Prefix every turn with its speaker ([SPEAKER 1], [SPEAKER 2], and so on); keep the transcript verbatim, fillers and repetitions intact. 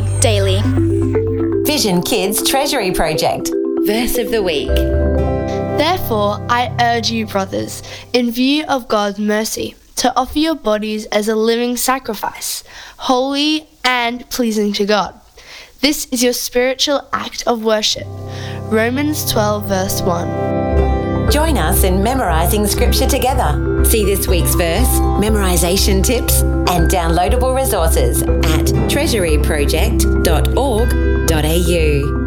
[SPEAKER 1] God daily.
[SPEAKER 2] Vision Kids Treasury Project. Verse of the week.
[SPEAKER 3] Therefore, I urge you, brothers, in view of God's mercy, to offer your bodies as a living sacrifice, holy and pleasing to God. This is your spiritual act of worship. Romans twelve, verse one.
[SPEAKER 2] Join us in memorising scripture together. See this week's verse, memorisation tips, and downloadable resources at treasury project dot org dot a u.